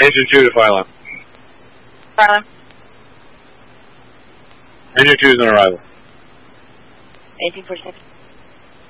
Engine 2 to Phylum. Phylum. Engine 2 is on arrival. 1846.